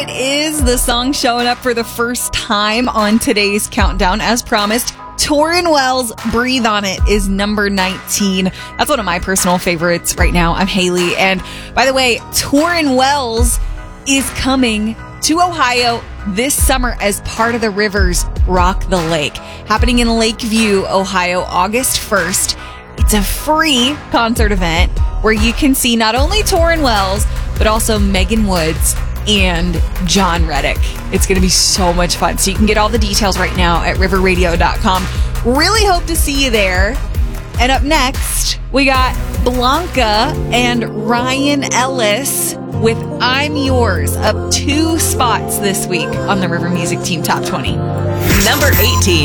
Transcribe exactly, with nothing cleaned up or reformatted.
It is the song showing up for the first time on today's countdown, as promised. Tauren Wells' Breathe on It is number nineteen. That's one of my personal favorites right now. I'm Haley. And by the way, Tauren Wells is coming to Ohio this summer as part of the Rivers Rock the Lake, happening in Lakeview, Ohio, August first. It's a free concert event where you can see not only Tauren Wells, but also Megan Woods and John Reddick. It's going to be so much fun. So you can get all the details right now at river radio dot com. Really hope to see you there. And up next, we got Blanca and Ryan Ellis with I'm Yours, up two spots this week on the River Music Team Top twenty. Number eighteen.